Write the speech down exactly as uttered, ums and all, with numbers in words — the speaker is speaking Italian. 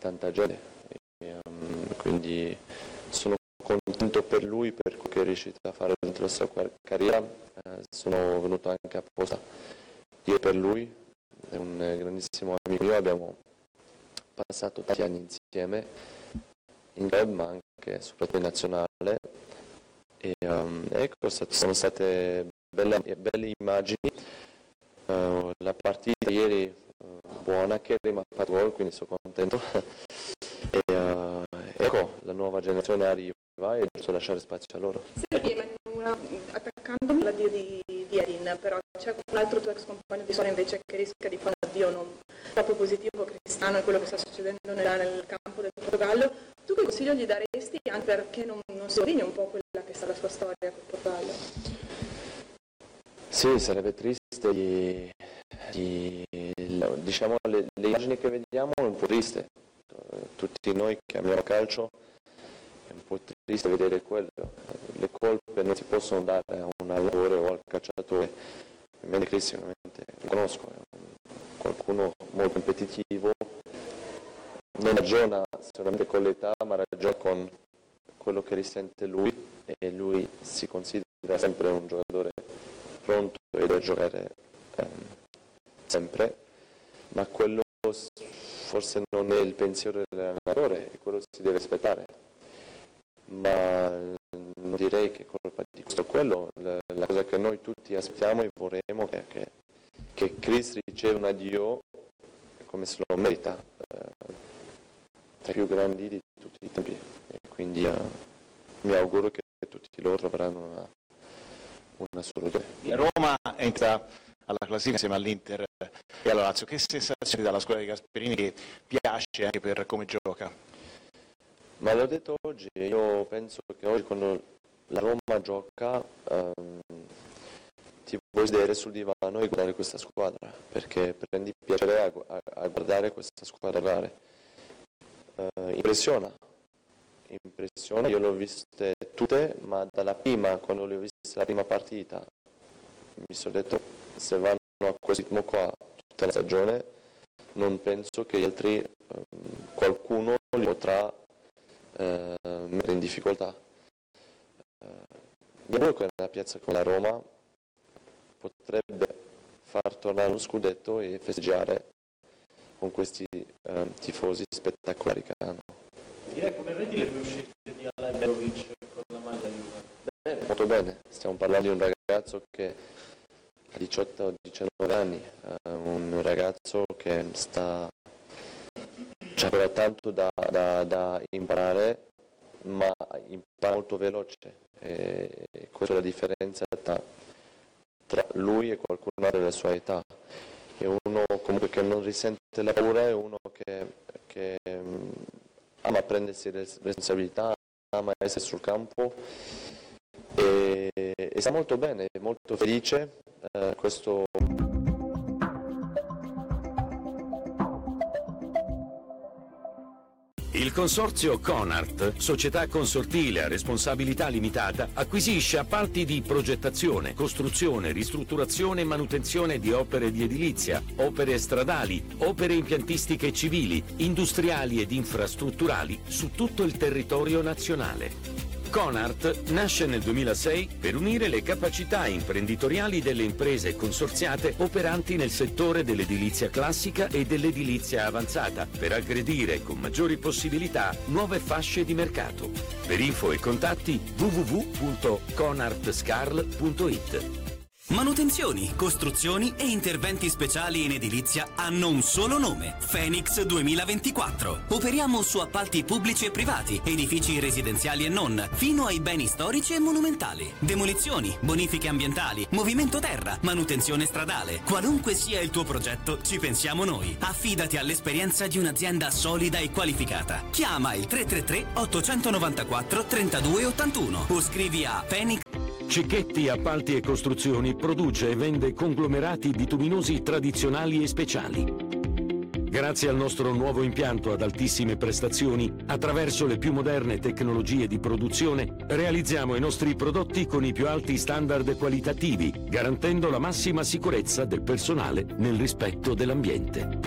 tanta gente, e, um, quindi sono contento per lui, per quello che è riuscito a fare dentro la sua carriera. Eh, sono venuto anche apposta io per lui, è un grandissimo amico mio, abbiamo passato tanti anni insieme in club ma anche soprattutto in nazionale, e um, ecco, sono state belle, belle immagini. Uh, la partita ieri uh, buona, che mi ha fatto gol, quindi sono contento. E uh, ecco, la nuova generazione arriva e giusto lasciare spazio a loro. Sì, una, attaccandomi all'addio di, di Edin, però c'è un altro tuo ex compagno di storia invece che rischia di fare un addio non troppo positivo, Cristiano, e quello che sta succedendo nel, nel campo del Portogallo. Tu che consiglio gli daresti anche perché non, non si rovini un po' quella che sta la sua storia col Portogallo? Sì, sarebbe triste, di, di, diciamo le, le immagini che vediamo è un po' triste. Tutti noi che amiamo calcio è un po' triste vedere quello. Le colpe non si possono dare a un allenatore o al calciatore. Mentre Cristian ovviamente lo conosco, è qualcuno molto competitivo, non ragiona solamente con l'età ma ragiona con quello che risente lui, e lui si considera sempre un giocatore pronto e da giocare ehm, sempre, ma quello forse non è il pensiero dell'allenatore e quello si deve aspettare. Ma non direi che è colpa di questo o quello, la, la cosa che noi tutti aspettiamo e vorremmo è che, che Chris riceva un addio come se lo merita, eh, tra i più grandi di tutti i tempi, e quindi eh, mi auguro che tutti loro troveranno una, una soluzione. Roma entra alla classifica insieme all'Inter e alla Lazio. Che sensazioni dalla squadra di Gasperini, che piace anche per come gioca? Ma l'ho detto oggi, io penso che oggi quando la Roma gioca um, ti vuoi sedere sul divano e guardare questa squadra, perché prendi piacere a, a, a guardare questa squadra giocare. Uh, impressiona, impressiona, io le ho viste tutte, ma dalla prima, quando le ho viste la prima partita, mi sono detto se vanno a questo ritmo qua tutta la stagione, non penso che gli altri, um, qualcuno li potrà Uh, mettere in difficoltà. Uh, io credo che una piazza come la Roma potrebbe far tornare lo scudetto e festeggiare con questi uh, tifosi spettacolari che hanno. Direi come vedi le uscite di Alain Berovic con la maglia Juve? Bene, molto bene, stiamo parlando di un ragazzo che ha diciotto o diciannove anni, uh, un ragazzo che sta c'è ancora tanto da, da, da imparare, ma impara molto veloce, e questa è la differenza tra, tra lui e qualcuno della sua età. È uno comunque che non risente la paura, è uno che, che um, ama prendersi le responsabilità, ama essere sul campo e, e sta molto bene, è molto felice. Uh, questo Il consorzio Conart, società consortile a responsabilità limitata, acquisisce appalti di progettazione, costruzione, ristrutturazione e manutenzione di opere di edilizia, opere stradali, opere impiantistiche civili, industriali ed infrastrutturali su tutto il territorio nazionale. Conart nasce nel duemilasei per unire le capacità imprenditoriali delle imprese consorziate operanti nel settore dell'edilizia classica e dell'edilizia avanzata, per aggredire con maggiori possibilità nuove fasce di mercato. Per info e contatti w w w punto conartscarl punto it. Manutenzioni, costruzioni e interventi speciali in edilizia hanno un solo nome: Phoenix duemilaventiquattro. Operiamo su appalti pubblici e privati, edifici residenziali e non, fino ai beni storici e monumentali. Demolizioni, bonifiche ambientali, movimento terra, manutenzione stradale. Qualunque sia il tuo progetto, ci pensiamo noi. Affidati all'esperienza di un'azienda solida e qualificata. Chiama il tre tre tre otto nove quattro tre due otto uno o scrivi a Phoenix. Cicchetti Appalti e Costruzioni produce e vende conglomerati bituminosi tradizionali e speciali. Grazie al nostro nuovo impianto ad altissime prestazioni, attraverso le più moderne tecnologie di produzione, realizziamo i nostri prodotti con i più alti standard qualitativi, garantendo la massima sicurezza del personale nel rispetto dell'ambiente.